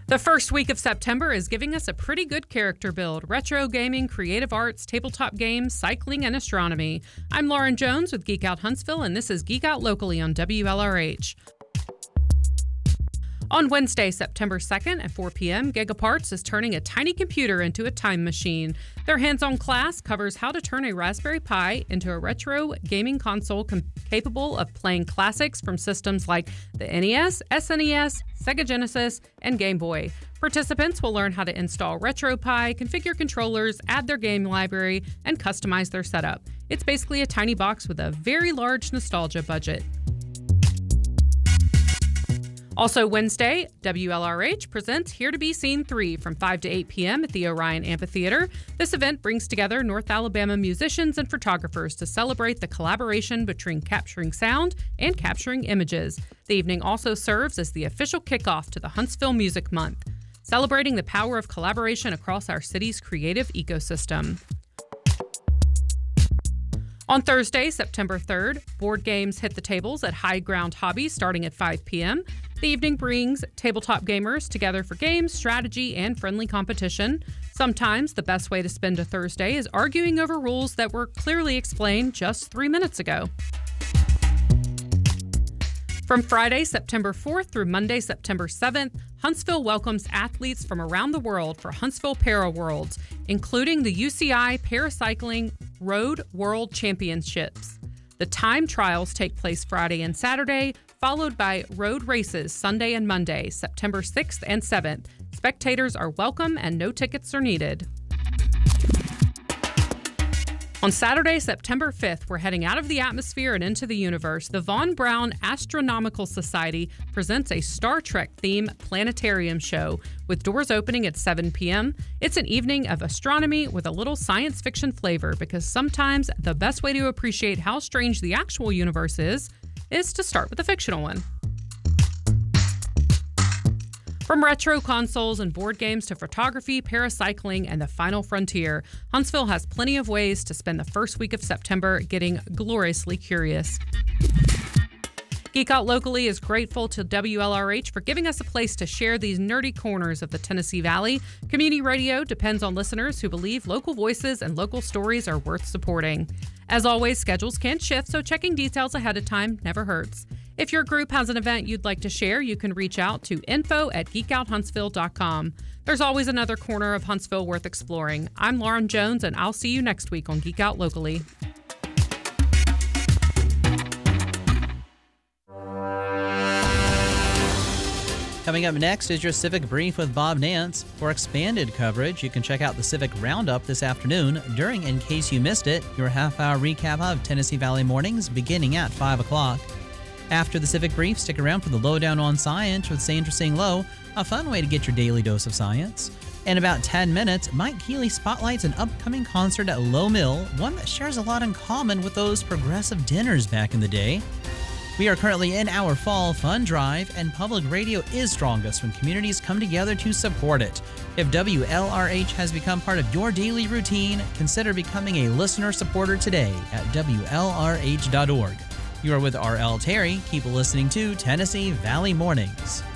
The first week of September is giving us a pretty good character build. Retro gaming, creative arts, tabletop games, cycling, and astronomy. I'm Lauren Jones with Geek Out Huntsville, and this is Geek Out Locally on WLRH. On Wednesday, September 2nd at 4 p.m., Gigaparts is turning a tiny computer into a time machine. Their hands-on class covers how to turn a Raspberry Pi into a retro gaming console capable of playing classics from systems like the NES, SNES, Sega Genesis, and Game Boy. Participants will learn how to install RetroPie, configure controllers, add their game library, and customize their setup. It's basically a tiny box with a very large nostalgia budget. Also Wednesday, WLRH presents Here to Be Seen 3 from 5 to 8 p.m. at the Orion Amphitheater. This event brings together North Alabama musicians and photographers to celebrate the collaboration between capturing sound and capturing images. The evening also serves as the official kickoff to the Huntsville Music Month, celebrating the power of collaboration across our city's creative ecosystem. On Thursday, September 3rd, board games hit the tables at High Ground Hobby starting at 5 p.m. The evening brings tabletop gamers together for games, strategy, and friendly competition. Sometimes the best way to spend a Thursday is arguing over rules that were clearly explained just 3 minutes ago. From Friday, September 4th through Monday, September 7th, Huntsville welcomes athletes from around the world for Huntsville Para Worlds, including the UCI Paracycling Road World Championships. The time trials take place Friday and Saturday, followed by road races Sunday and Monday, September 6th and 7th. Spectators are welcome and no tickets are needed. On Saturday, September 5th, we're heading out of the atmosphere and into the universe. The Von Braun Astronomical Society presents a Star Trek-themed planetarium show with doors opening at 7 p.m. It's an evening of astronomy with a little science fiction flavor because sometimes the best way to appreciate how strange the actual universe is to start with a fictional one. From retro consoles and board games to photography, paracycling, and the final frontier, Huntsville has plenty of ways to spend the first week of September getting gloriously curious. Geek Out Locally is grateful to WLRH for giving us a place to share these nerdy corners of the Tennessee Valley. Community radio depends on listeners who believe local voices and local stories are worth supporting. As always, schedules can shift, so checking details ahead of time never hurts. If your group has an event you'd like to share, you can reach out to info@geekouthuntsville.com. There's always another corner of Huntsville worth exploring. I'm Lauren Jones, and I'll see you next week on Geek Out Locally. Coming up next is your Civic Brief with Bob Nance. For expanded coverage, you can check out the Civic Roundup this afternoon during In Case You Missed It, your half-hour recap of Tennessee Valley Mornings beginning at 5 o'clock. After the Civic Brief, stick around for the Lowdown on Science with Sandra Singh Low, a fun way to get your daily dose of science. In about 10 minutes, Mike Keeley spotlights an upcoming concert at Low Mill, one that shares a lot in common with those progressive dinners back in the day. We are currently in our fall fund drive, and public radio is strongest when communities come together to support it. If WLRH has become part of your daily routine, consider becoming a listener supporter today at WLRH.org. You are with R.L. Terry. Keep listening to Tennessee Valley Mornings.